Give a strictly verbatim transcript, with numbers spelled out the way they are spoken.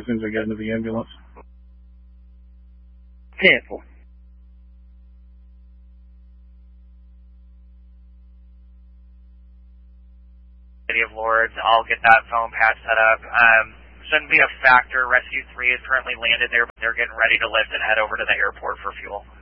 soon as I get into the ambulance. ten four. City of Lords, I'll get that phone patch set up. Um, shouldn't be a factor. Rescue three is currently landed there, but they're getting ready to lift and head over to the airport for fuel.